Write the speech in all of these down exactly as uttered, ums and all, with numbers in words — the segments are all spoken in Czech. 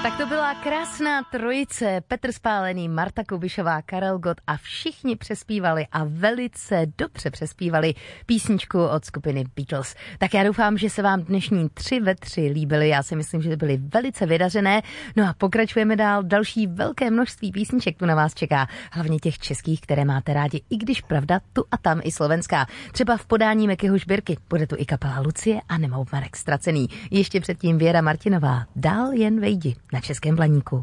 Tak to byla krásná trojice, Petr Spálený, Marta Kubišová, Karel Gott a všichni přespívali a velice dobře přespívali písničku od skupiny Beatles. Tak já doufám, že se vám dnešní tři ve tři líbily, já si myslím, že byly velice vydařené. No a pokračujeme dál, další velké množství písniček tu na vás čeká, hlavně těch českých, které máte rádi, i když pravda tu a tam i slovenská. Třeba v podání Mekyho Žbírky, bude tu i kapela Lucie a nebo Marek Ztracený. Ještě předtím Věra Martinová, Dál jen vejdi na Českém Blaníku.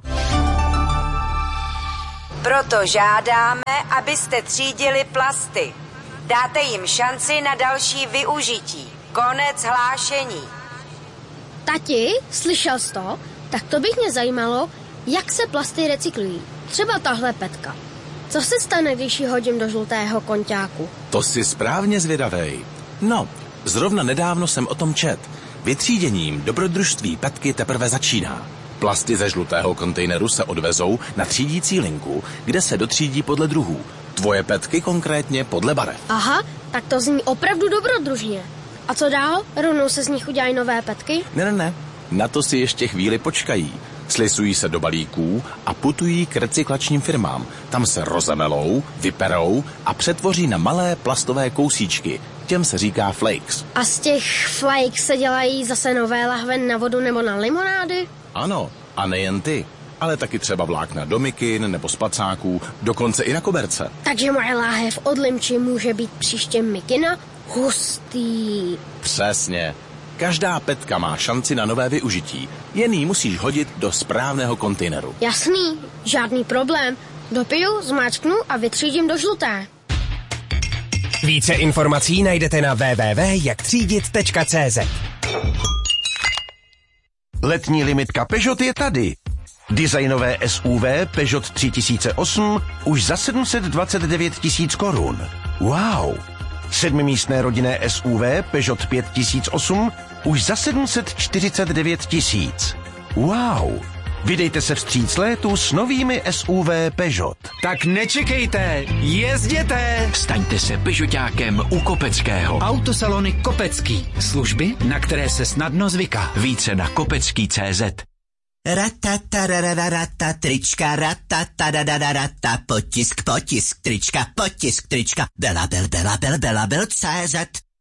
Proto žádáme, abyste třídili plasty. Dáte jim šanci na další využití. Konec hlášení. Tati, slyšel jsi to? Tak to by mě zajímalo, jak se plasty recyklují. Třeba tahle petka. Co se stane, když ji hodím do žlutého konťáku? To jsi správně zvědavej. No, zrovna nedávno jsem o tom čet. Vytříděním dobrodružství petky teprve začíná. Plasty ze žlutého kontejneru se odvezou na třídící linku, kde se dotřídí podle druhů. Tvoje petky konkrétně podle barev. Aha, tak to zní opravdu dobrodružně. A co dál? Rovnou se z nich udělají nové petky? Ne, ne, ne. Na to si ještě chvíli počkají. Slisují se do balíků a putují k recyklačním firmám. Tam se rozemelou, vyperou a přetvoří na malé plastové kousíčky. Těm se říká flakes. A z těch flakes se dělají zase nové lahve na vodu nebo na limonády? Ano, a nejen ty, ale taky třeba vlákna do mikin nebo spacáků, dokonce i na koberce. Takže moje láhev od limči může být příště mikina? Hustý. Přesně. Každá petka má šanci na nové využití. Jen ji musíš hodit do správného kontejneru. Jasný, žádný problém. Dopiju, zmáčknu a vytřídím do žluté. Více informací najdete na w w w tečka jak třídit tečka c z. Letní limitka Peugeot je tady. Designové S U V Peugeot tři tisíce osm už za sedm set dvacet devět tisíc korun. Wow! Sedmimístné rodinné S U V Peugeot pět tisíc osm už za sedm set čtyřicet devět tisíc. Wow! Vydejte se vstříc létu s novými S U V Peugeot. Tak nečekejte, jezděte! Staňte se Peugeotákem u Kopeckého. Autosalony Kopecký. Služby, na které se snadno zvyká. Více na kopecký tečka cé zet. Ratatarararata, trička, ratatarararata, potisk, potisk, trička, potisk, trička, Bela, bel, bela, bel, bela, bel, cé zet.